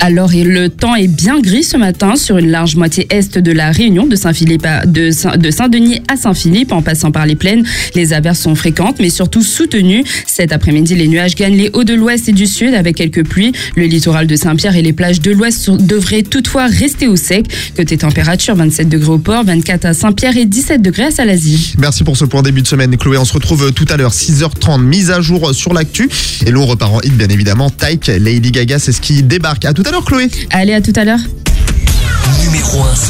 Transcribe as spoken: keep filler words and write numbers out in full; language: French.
Alors, le temps est bien gris ce matin sur une large moitié est de la Réunion, de Saint-Philippe à, de, Saint, de Saint-Denis à Saint-Philippe, en passant par les plaines. Les averses sont fréquentes, mais surtout soutenues. Cet après-midi, les nuages gagnent les hauts de l'ouest et du sud avec quelques pluies. Le littoral de Saint-Pierre et les plages de l'ouest devraient toutefois rester au sec. Côté température, vingt-sept degrés au port, vingt-quatre à Saint-Pierre et dix-sept degrés à Salazie. Merci pour ce point début de semaine, Chloé. On se retrouve tout à l'heure, six heures trente, mise à jour sur l'actu. Et l'on repart en hit, bien évidemment. Taïk, Lady Gaga, c'est ce qui débarque. À tout à l'heure, Chloé. Allez, à tout à l'heure. Numéro un.